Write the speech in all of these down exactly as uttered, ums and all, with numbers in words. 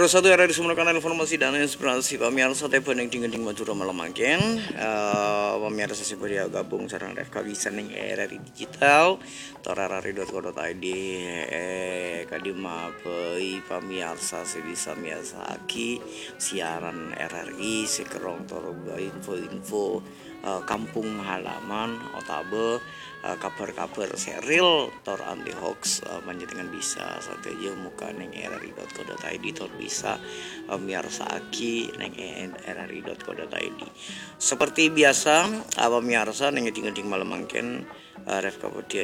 satu era di sumber kanal informasi dan inspirasi pemirsa telepon yang tinggal-tinggal Madura malam makin uh, pemirsa seberia gabung sarang F K bisa ning era digital torarari dot co dot i d eh kadima pei pemirsa sebisa biasa aki siaran R R I sekerong toroga info-info uh, kampung halaman otabe uh, kabar-kabar serial tor anti hoax uh, panjenengan bisa sampai jauh muka neng r r i dot co dot i d tor bisa uh, miarsa aki neng r r i dot co dot i d seperti biasa apa miarsa neng ting-ting malam mangken uh, ref kapudi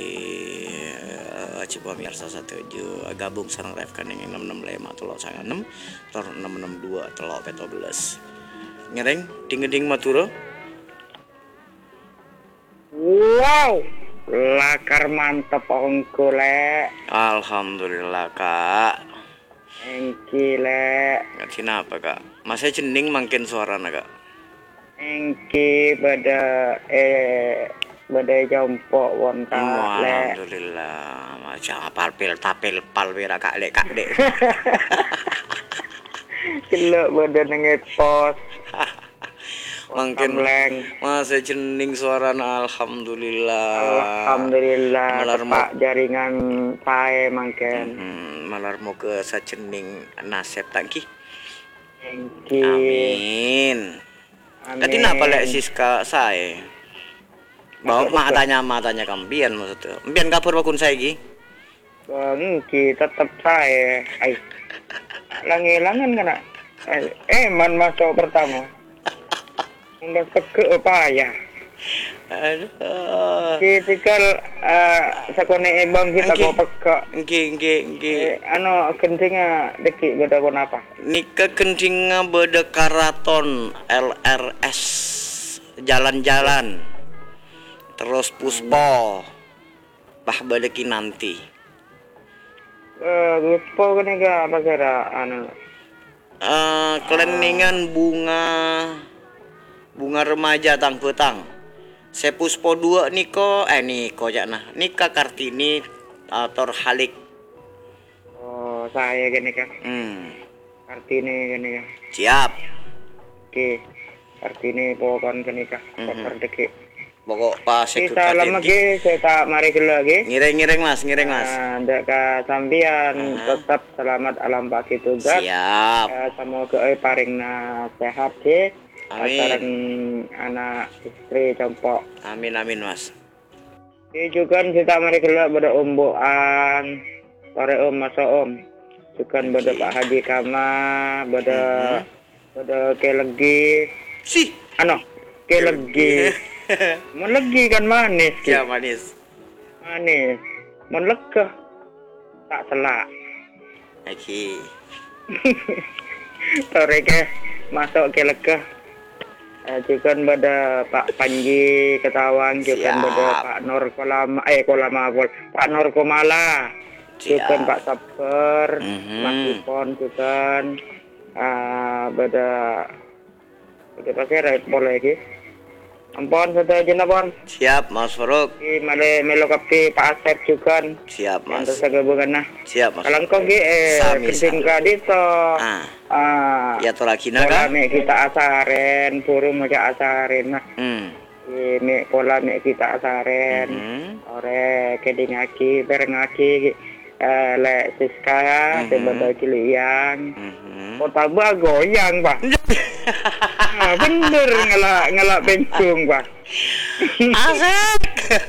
uh, coba miarsa satu jauh uh, gabung sarang ref kan neng enam enam lima telok sangat enam tor enam enam dua telok peto belas ngereng ting-ting Madura. Wow, lakar mantep ongko le. Alhamdulillah kak. Engki le. Nggak kenapa kak? Masih cening makin suaranya kak. Engki beda eh beda jompo wonta le. Alhamdulillah. Macam apal pil tapil pal wira kak le kak dek. Celok beda nenget pos. Mungkin masih cening suaranya alhamdulillah. Alhamdulillah. Malar Tepak jaringan pae mangken. Hmm, malar mau ke sacening nasib tangki. Engki. Amin. Tadi napa lek Siska saya? Bawa matanya matanya kambian maksudnya. Mbian kabar bakun saya ki. Engki tetep saya. Ai. Langi-langan kana. Eh man masuk pertama. Udah teke apa ya? Aduh. Kita uh, sakone ebang kita kau peka. Nggih nggih nggih. Ano kentinga deki beda kon apa? Nika kentinga beda karaton L R S jalan-jalan. Terus puspo. Bah beda nanti. Eh puspo kene ga apa kira anu? Eh keleningan bunga bunga remaja tang petang sepuspo dua niko eh niko jakna nikah Kartini atau Halik. Oh saya gini kan hmm. Kartini gini kan Siap. Oke Kartini pokoknya gini kan kotor deki pokok pas kita lama lagi saya tak mari ke lagi ngiring-ngiring mas ngiring mas ndak ka sambian uh-huh. Tetap selamat alam baki tugas. Siap. Uh, semoga eh paringna sehat ke. Asaran anak istri compok. Amin amin mas. Ini juga kita mari kelak pada omboan sore om masa om. Juga pada Pak Haji Kama, pada mm-hmm. pada kelegi. Si. Ano kelegi. Mun legi kan manis. Ya manis. Manis. Mun lega tak selak. Oke. Sore ke masuk ke lega. Eh, juga pada Pak Panji Ketawang, juga pada Pak Nur Kolama, eh Kolama, Pak Nur Komala, juga Pak Sabar, mm-hmm. Mas Ipon juga, ah pada pada pakai right boleh lagi. Ampun sudah jenak pon. Siap Mas Faruk. Di male melokapi Pak Asep juga. Siap Mas. Untuk gabungan nah. Siap Mas. Kalau kau eh penting kadito. Ah. Ah. Ya to lagi naga. Pola kita asaren, burung aja asaren nah. Hmm. Ini pola mek kita asaren. Mm-hmm. Ore keding aki, bereng aki eh le Siska, sebab kiliang. Mhm. Kota ba goyang, Pak. Ah, bener ngelak ngelak pencung, Pak. Asik.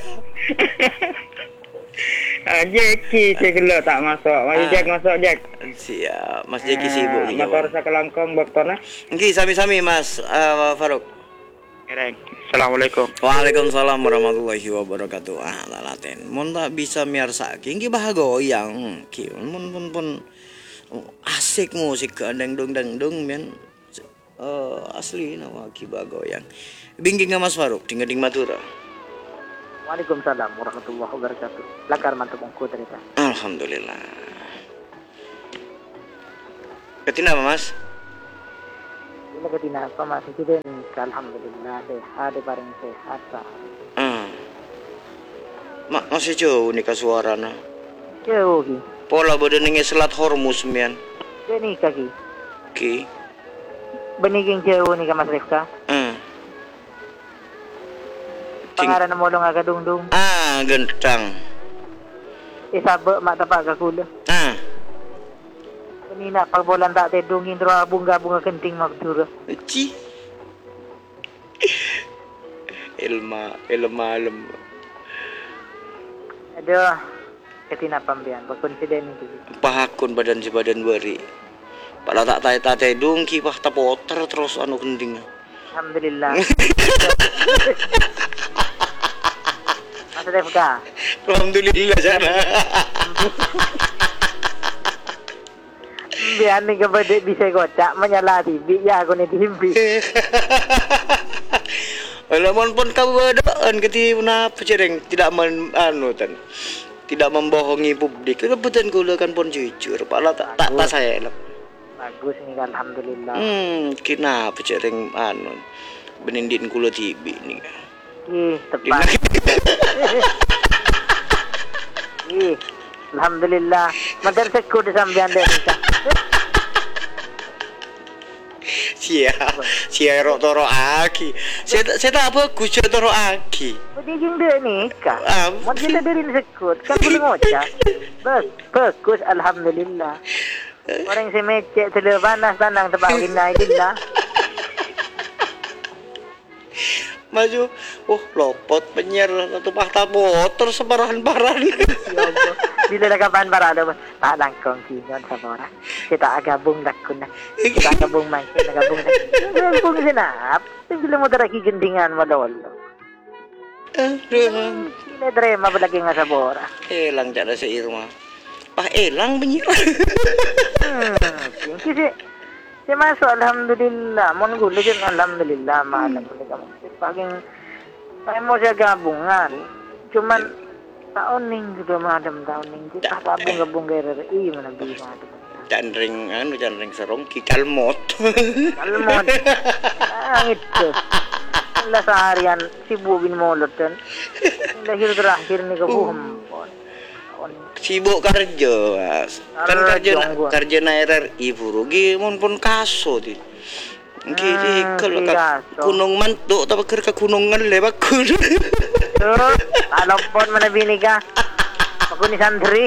Ah, Jeki segala tak masuk. Mari Jack masuk Jack. Siap. Mas Jeki sibuk juga. Motor sakelangkong baktona. Nggih sami-sami Mas uh, Faruk. Ereng. Assalamualaikum. Waalaikumsalam warahmatullahi wabarakatuh. Ah, lalaten. Mun tak bisa miarsa ki nggih bah goyang. Ki mun pun pun asik musik deng dong deng dong men. Uh, asli nama ki bah goyang. Bingking Mas Faruk tinggal di Madura. Waalaikumsalam warahmatullahi wabarakatuh. Lakar mantap ongko cerita. Alhamdulillah. Ketina apa Mas? Ini ketina apa Mas? Presiden alhamdulillah sehat, paling sehat. Hmm. Mak masih jauh nih ke suarana. Jauh ki. Pola badan ning Selat Hormuz mian. Dia nikah ki. Okey. Beniging jauh ni ka Mas Rifka. Ah. Cing. Pangaran na molong aga dungdung. Ah, gentang. Isabe mak tapak ka kula. Ah. Kanina pag bolan tak te dungin tro bunga-bunga kenting magdura. Ci. Ilma, ilma, ilma. Aduh. Ketina pambian pag confident ni. Pahakun badan si badan beri. Pala tak tay-tay dungki pah tapoter terus anu kending. Alhamdulillah. Mas Rifka. Alhamdulillah sana. Biar ni kepada bisa kocak menyala T V ya aku ni timpi. Walaupun pun kau berdoaan keti puna pecereng tidak men anu tan. Tidak membohongi publik. Kebetulan kula kan pun jujur. Pala tak tak tak saya lah. Bagus ni alhamdulillah. Hmm, kena pecereng anu. Benindin kula T V ni. Ih, tepat. Ih, alhamdulillah. Madan sekut sambian dia ni. Sia, sia rok toro aki. Saya tak saya tak apa ku cia toro aki. Beniging dia ni kah? Ah. Mau kita dari sekut kan boleh ngocak. Bas, bagus alhamdulillah. Orang si mecek sele panas tanang tepak kina kina. Maju, oh lopot penyer atau pakta motor separahan-parahan. Ya Allah. Bila dah kapan parada tak langkong kinyon sa orang. Kita agabung dakun na. Kita agabung makin agabung na. Agabung sinap. Bila mo daraki gendingan mo lolo. Aduh, Sila drema balagi nga sa bora. elang cara sa Irma. Pah elang penyer. Hmm. Kasi si masuk alhamdulillah. Mon gulo dyan alhamdulillah. Maalam ko ka mo. Paging paging mo siya gabungan. Cuman taon ning juga madam taon ning kita gabung-gabung gaya i mana bi madam. Canring anu canring serong ki kalmot. Kalmon. Ah, itu. Lah seharian sibuk bin molot kan. Lahir terakhir ni kebuhum. Sibuk kerja, Mas. Kan kerja kerja na R R I burugi mun pun kaso di. Gini kalau kat Gunung Mantuk tapi kerja gunungan lewat gunung. Tuh, kalau pun mana bini ka? Aku ni santri.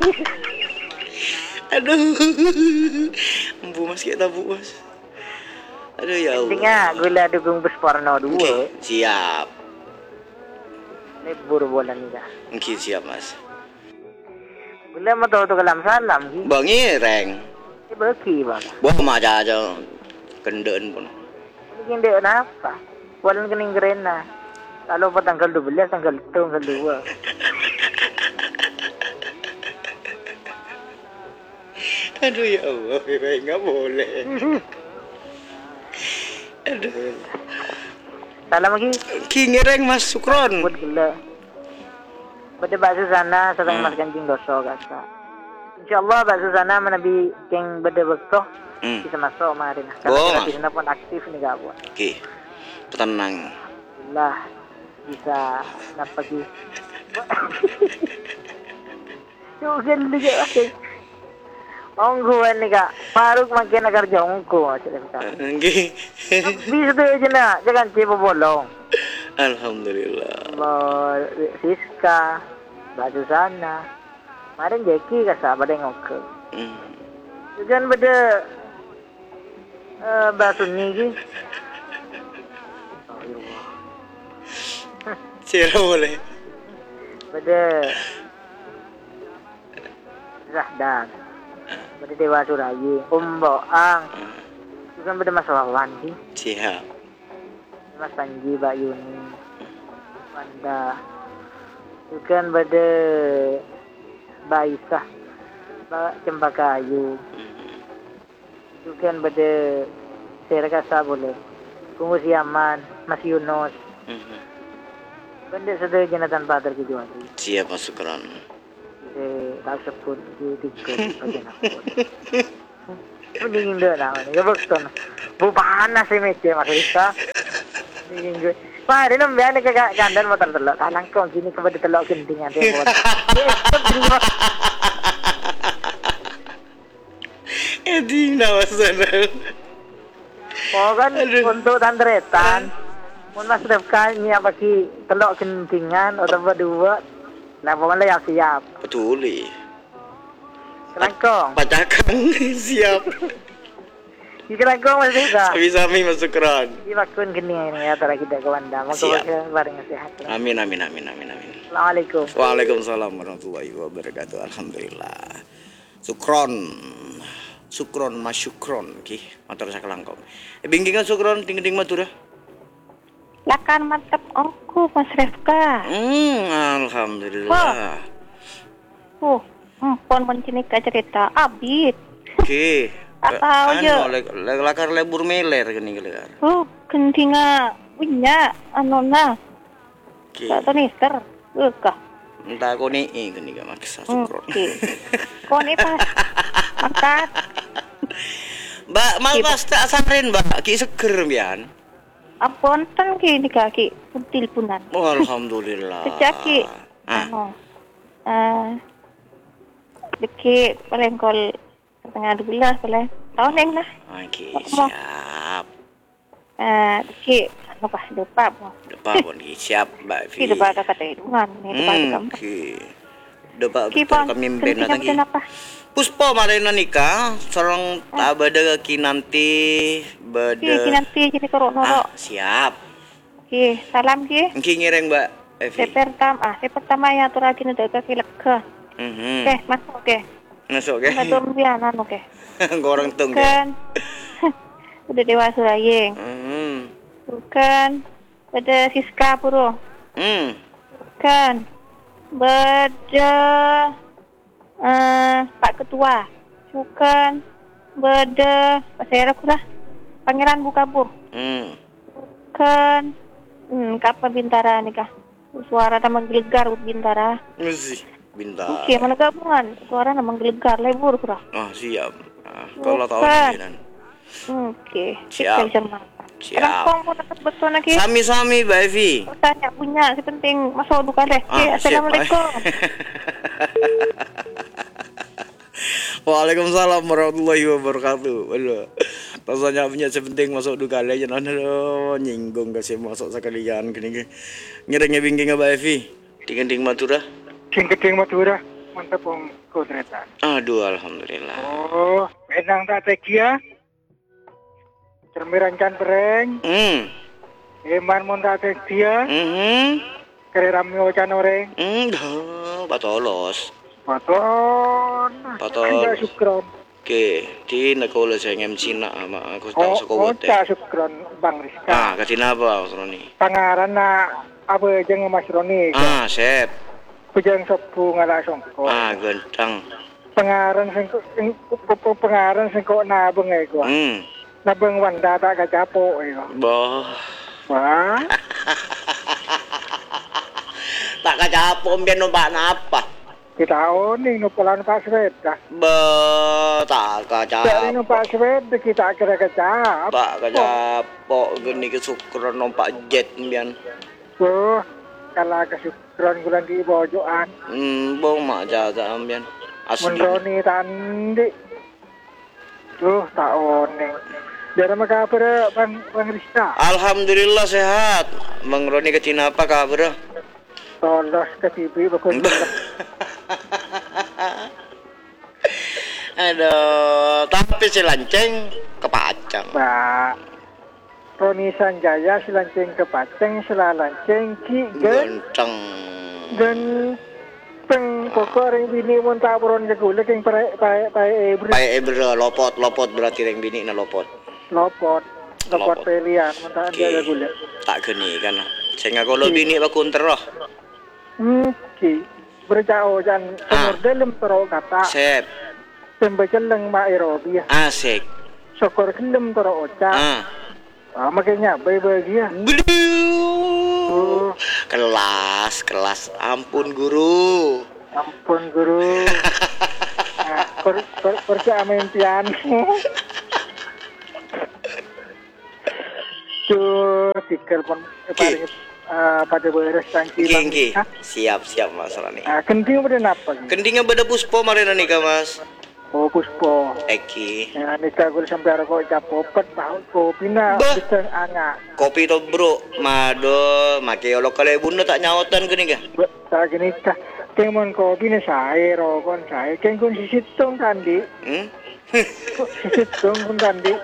Aduh, bu mas kita bu mas. Aduh ya Allah. Intinya gula dukung bus porno dua. Okay, siap. Libur bulan ni ka. Okay, siap mas. Gula mo to to kalam salam ki. Bangi reng. Ni beki ba. Buah maja aja kendaan pun. Ini dia apa? Walang kening gerena. Kalau pa tanggal dua belas, tanggal satu, tanggal dua. Aduh ya Allah, enggak boleh. Aduh. Salam lagi. Ki ngereng mas Sukron. Buat gula. Pada bakso sana sedang mas kancing doso kasa. InsyaAllah bakso sana menabi keng beda bektoh. Hmm. Bisa masuk kemarin. Oh. Karena di sana pun aktif nih gak buat. Oke. Tenang. Alhamdulillah bisa napagi. Juga juga oke. Ongguan nih kak. Faruk makin agar jongko. Oke. Bisa tuh aja nak. Jangan cepo bolong. Alhamdulillah. Mau Siska, Mbak Susana. Kemarin Jeki kasa pada ngok. Hmm. Jangan beda uh, Mbak Sunni ki. Cira boleh. Beda Zahdan. Beda Dewa Surayi, Om Boang. Juga beda Mas Wawan ki. Siap. Mas Panji, Mbak Yuni, Wanda. Juga beda Mbak Isah, Mbak Cempaka Ayu. Juga beda Serakasa boleh. Kungus Yaman, Mas Yunus. Benda sedih jenatan padar ke jual. Siap Mas Sukron. Eh, tak sebut di tiga bagian aku. Mendingin dia nak ni, kau betul. Bu panas sih macam Mas Risa. Mendingin gue. Pak, dia nom biar ni kagak kandan motor telok. Kalang kau gini kepada telok kendingan dia buat. Edina masalah. Oh kan Aduh. untuk tandretan. Mun Mas Refka nya bagi telok kentingan atau berdua. Nah, pokoknya yang siap. Betul. eh. Kelangkong. Patakan siap. Di kelangkong Mas Refka. Sami-sami masuk keran. Di bakun kening ini ya tara kita ke Wanda. Moga Siap. moga bareng sehat. Amin amin amin amin amin. Assalamualaikum. Waalaikumsalam warahmatullahi wabarakatuh. Alhamdulillah. Sukron. Sukron masyukron ki. Matur sakelangkong. E bingkingan sukron ting-ting matur. Lakan mantap ongku Mas Refka. Hmm, alhamdulillah. Uh, hmm, pon mencinika cerita abit. Oke. Apa aja? Anu, le- le- lakar lebur meler gini lekar. Uh, kentinga winya anona. Oke. Tak tonister. Eka. Entah kau ni eh gini gak maksa sukron. Oke. Kau ni pas. Mangkat. Mbak, mal pas tak sarin mbak, ki seger bian. Ampun tan ki ni kaki puntil punan. Oh, alhamdulillah. Sejak ki. Ah, Anu. Eh. Deki paling kol setengah dua belas paling. Tahun yang lah. oke, Mau. siap. Eh, deki anu pas lupa mo. Depan pun ki siap mbak Vi. Ki depan kakak tedungan ni depan Hmm, kamu. oke. Depan Ki betul pon. kami Kentinga benda lagi. kenapa? Puspo marina nikah, seorang tak beda ki nanti Ki beda. ki nanti jadi korok norok. Ah, siap. Ki salam ki. Ki ngireng mbak Evi. Saya pertama, ah, saya pertama ya tu lagi nak kaki lega. Mhm. Oke, masuk oke. Masuk ke? Nak dombianan oke. Goreng tung ke? Kan. Udah dewasa lagi. Mhm. Bukan. Ada Siska puro. Hmm. Kan. Beda eh Pak Ketua. Bukan. Beda Pak Saya aku lah. Pangeran Bukabu. Hmm. Kan. Hmm, kapan Bintara nikah? Suara nama gelegar ut Bintara. Mesti bintang. Oke, mana gabungan? Suara nama gelegar lebur kurang. Ah, siap. Ah, kalau tahu Bukan. jiran. Oke, Siap. kita bisa makan. Siap. Sekarang kau mau dapat betul lagi? Sami-sami Mbak Evi. Kau tanya punya, si penting masuk duka deh. Oke, Ah, siap. assalamualaikum. Waalaikumsalam warahmatullahi wabarakatuh. Waduh. Rasanya punya sepenting masuk duka aja jangan aduh nyinggung kasih masuk sekalian gini. Ngirengnya bingking Mbak Evi. Ding-ding Madura. Sing gedeng Madura. Mantap wong kodretan. Aduh alhamdulillah. Oh, enang tak tegia. Cermiran can pereng. Hmm. Eman mon tak tegia. Mhm. Kere ramyo can oreng. Hmm, dah, batolos. Paton. Paton. Anda sukron. Oke, di negara saya M Cina sama aku tahu Oh, sekolah oh, tak sukron Bang Rizka. Ah, katina apa Mas Roni? Pangaran na apa jeung Mas Roni. Ah, sep. Pujang sopu ngala songko. Ah, gentang. Pangaran sing sing pangaran sing kok nabeng e ko. Hmm. Nabeng Wanda tak kacapo e ko. Boh. Wah. Tak kacapo mbiyen numpak napa? Kita oni nupulan Pak Sweda. Be, tak Dari kacapo. numpak Sweda kita kira kecap. Tak kacapo geni kesukuran numpak jet mbiyen. Tuh, kalau kesyukuran bulan di pojokan. Hmm, bong mak jaga mbiyen. Asli. Menroni tandi. Tuh, tak oni. Dari mana kabar Bang Bang Rizka? Alhamdulillah sehat. Mang Roni ke Cina apa kabar? Tolos ke T V bakun. Aduh, tapi si lanceng kepacang. Pak Roni Sanjaya silancing ke Paceng, silalancing ki gen Genteng. gen peng pokok ring bini mun tak buron jegulek yang pae pae pae ebri Pae ebra lopot lopot berarti reng bini na lopot. lopot lopot Lopot. pelian mun tak Oke. dia jegulek. Tak geni kan. Sing aku lo bini bakun teroh. Hmm ki berjauh jan umur dalam tero kata Sep. pembeceleng ma Erobi Asik. syukur kelem tero oca. Ah. Ah makanya bayi-bayi ya. Blu. Kelas, kelas. Ampun guru. Ampun guru. Nah, per, per, pergi amimpian. Tuh, tikar pun paling uh, pada beres tangki. Nggih, nggih. Siap, siap Mas Roni. Ah, kending pada napa? Kendingnya beda puspo marina nikah Mas. Oh, Puspo. Eki. Ya, nikah gue sampai ada kok capopet tahun kopi na Bah. bisa angak. Kopi to bro, mado, make olok kali bunda tak nyautan ke nih ga? Tak gini kah, kemon kopi na saya rokon saya, keng kun sisit tong tandi, Hmm? sisit tong kun tandi,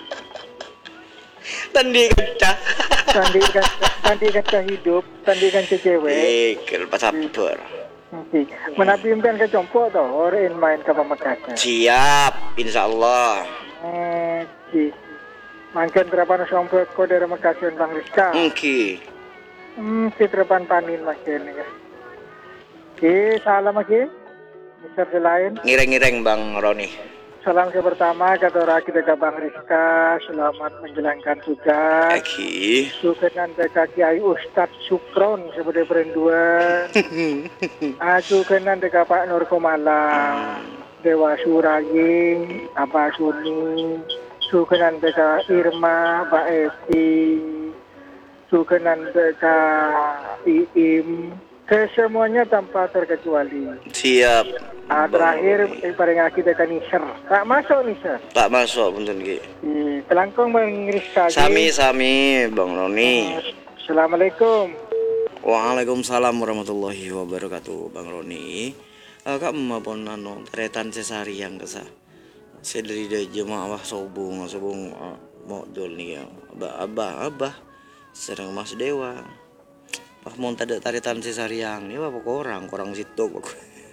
Tandi kaca. tandi kan tandi kan hidup, tandi kan cewek. Ikel pas sabar. Oke, menapimpian ke compo toh, orang main ke Pamekasan. Siap, insya Allah. Oke, mangken terapan sompo ko dari Mekasan Bang Rizka. Oke. Hmm, si terapan panin makin ya. Oke, salam lagi. Mister lain. Ngireng-ngireng Bang Roni. Salam ke pertama kata orang kita ke Bang Rizka. Selamat menjalankan tugas. Eki. Sukenan deka Kiai Ustadz Sukron sebagai perenduan. Aku kenan deka Pak Nur Komala. Dewa Suraging, Apa Suni. Sukenan deka Irma, Pak Evi. Sukenan deka Iim. Kesemuanya tanpa terkecuali. Siap. Ah, terakhir eh, paling akhir deka Nisar. Tak masuk Nisar. Tak masuk punten ki. Di Telangkong Bang Rizka. Sami-sami Bang Roni. Assalamualaikum. Waalaikumsalam warahmatullahi wabarakatuh Bang Roni. Uh, kak mapon ano taretan sesari yang kesa. Sedari de jemaah sobung sobung uh, modul nih ya. Abah abah abah serang Mas Dewa. Pak mau tada taretan sesari yang ini apa korang korang situ kok.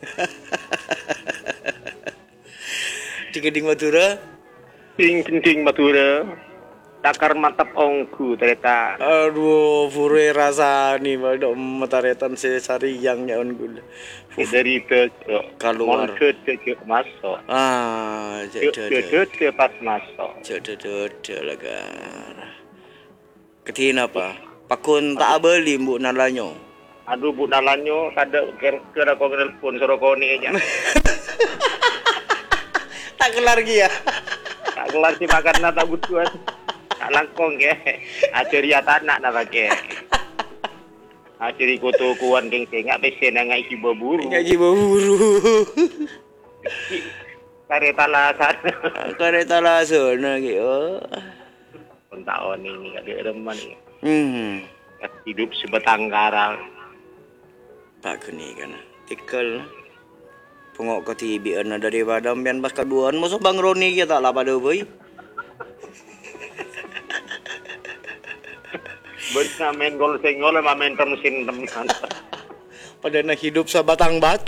Di Keding Madura. Ting ting Madura. Takar mantap ongku ternyata. Aduh, pure rasa nih pada mataretan sesari yang ya on gula. Dari itu Keluar. ke ke masuk. Ah, Ke jadi ke pas masuk. Jodoh-jodoh lah kan. Ketina apa? Pakun tak beli mbok nalanyo. Aduh bu nalanyo kada kira kau telepon suruh kau ni aja. Tak kelar lagi ya. Tak kelar si makan nata butuan. Tak langkong ke. Aceria tanah nak pakai. Aceri koto kuan keng tengak pesen ngai ibu buru. Ngaji buru. Kereta lasan. Kereta langsung lagi. Oh. Tahun ini kada reman ni. Hmm. Hidup sebatang kara. Tak keni kan. Tikal. Pengok ke T V na daripada ambian pas kaduan masuk Bang Roni kita lah pada boy. Bersama main gol sengol, main termesin teman. Pada nak hidup sa batang batu.